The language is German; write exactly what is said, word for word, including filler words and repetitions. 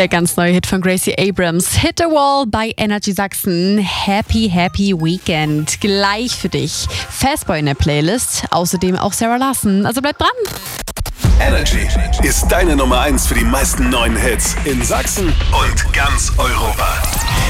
Der ganz neue Hit von Gracie Abrams, Hit the Wall bei Energy Sachsen. Happy, happy Weekend. Gleich für dich. Fastboy in der Playlist. Außerdem auch Sarah Larson. Also bleib dran. Energy ist deine Nummer eins für die meisten neuen Hits in Sachsen und ganz Europa.